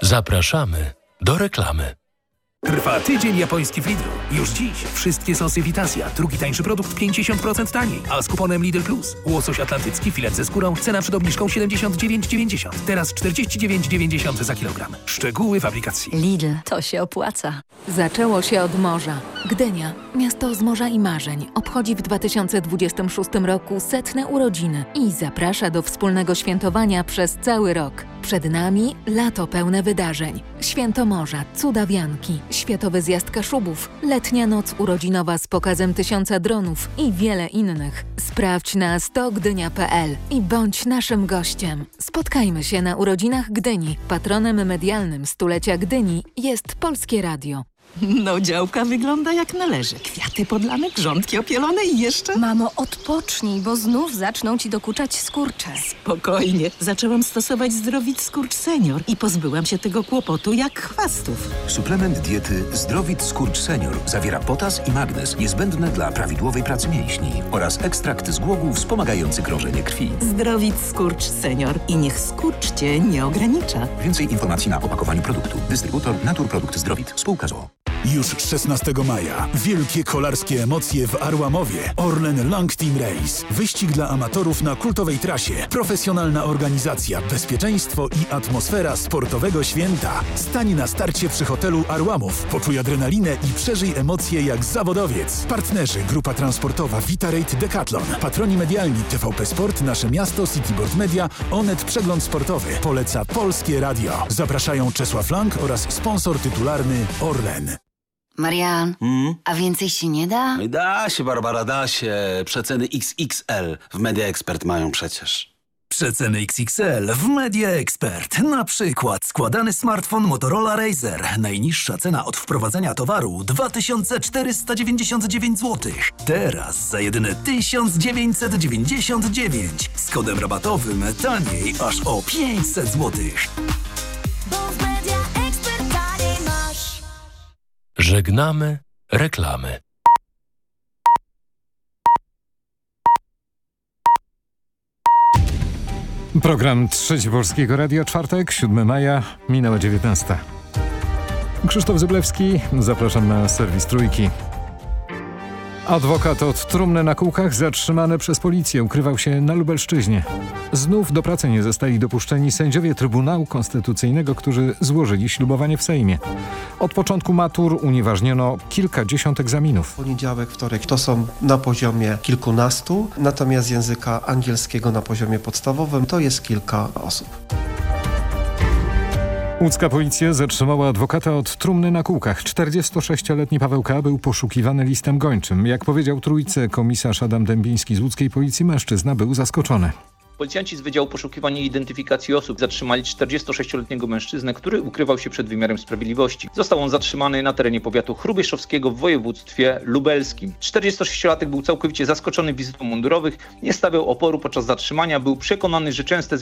Zapraszamy do reklamy. Trwa tydzień japoński w Lidlu. Już dziś wszystkie sosy Vitasia. Drugi tańszy produkt 50% taniej. A z kuponem Lidl Plus. Łosoś atlantycki, filet ze skórą. Cena przed obniżką 79,90. Teraz 49,90 za kilogram. Szczegóły w aplikacji. Lidl, to się opłaca. Zaczęło się od morza. Gdynia, miasto z morza i marzeń, obchodzi w 2026 roku 100. urodziny i zaprasza do wspólnego świętowania przez cały rok. Przed nami lato pełne wydarzeń. Święto Morza, Cuda Wianki, Światowy Zjazd Kaszubów, letnia noc urodzinowa z pokazem 1000 dronów i wiele innych. Sprawdź na stogdynia.pl i bądź naszym gościem. Spotkajmy się na urodzinach Gdyni. Patronem medialnym stulecia Gdyni jest Polskie Radio. No, działka wygląda jak należy. Kwiaty podlane, grządki opielone i jeszcze... Mamo, odpocznij, bo znów zaczną ci dokuczać skurcze. Spokojnie. Zaczęłam stosować Zdrowit Skurcz Senior i pozbyłam się tego kłopotu jak chwastów. Suplement diety Zdrowit Skurcz Senior zawiera potas i magnez niezbędne dla prawidłowej pracy mięśni oraz ekstrakt z głogów wspomagający krążenie krwi. Zdrowit Skurcz Senior i niech skurcz cię nie ogranicza. Więcej informacji na opakowaniu produktu. Dystrybutor Naturprodukt Zdrowit. Spółka z o.o. Już 16 maja wielkie kolarskie emocje w Arłamowie. Orlen Long Team Race. Wyścig dla amatorów na kultowej trasie. Profesjonalna organizacja, bezpieczeństwo i atmosfera sportowego święta. Stań na starcie przy hotelu Arłamów. Poczuj adrenalinę i przeżyj emocje jak zawodowiec. Partnerzy Grupa Transportowa Vitarate Decathlon. Patroni medialni TVP Sport, Nasze Miasto, Cityboard Media, Onet Przegląd Sportowy. Poleca Polskie Radio. Zapraszają Czesław Lang oraz sponsor tytularny Orlen. Marian, a więcej się nie da? Da się, Barbara, da się. Przeceny XXL w Media Expert mają przecież. Przeceny XXL w Media Expert. Na przykład składany smartfon Motorola Razr. Najniższa cena od wprowadzenia towaru 2499 zł. Teraz za jedyne 1999. Z kodem rabatowym taniej aż o 500 zł. Żegnamy reklamy. Program Trzeci Polskiego Radia, czwartek, 7 maja, minęła 19. Krzysztof Zyblewski, zapraszam na serwis Trójki. Adwokat od trumny na kółkach zatrzymany przez policję ukrywał się na Lubelszczyźnie. Znów do pracy nie zostali dopuszczeni sędziowie Trybunału Konstytucyjnego, którzy złożyli ślubowanie w Sejmie. Od początku matur unieważniono kilkadziesiąt egzaminów. Poniedziałek, wtorek to są na poziomie kilkunastu, natomiast języka angielskiego na poziomie podstawowym to jest kilka osób. Łódzka policja zatrzymała adwokata od trumny na kółkach. 46-letni Paweł K. był poszukiwany listem gończym. Jak powiedział Trójce komisarz Adam Dębiński z łódzkiej policji, mężczyzna był zaskoczony. Policjanci z Wydziału Poszukiwania i Identyfikacji Osób zatrzymali 46-letniego mężczyznę, który ukrywał się przed wymiarem sprawiedliwości. Został on zatrzymany na terenie powiatu chrubieszowskiego w województwie lubelskim. 46-latek był całkowicie zaskoczony wizytą mundurowych, nie stawiał oporu podczas zatrzymania, był przekonany, że częste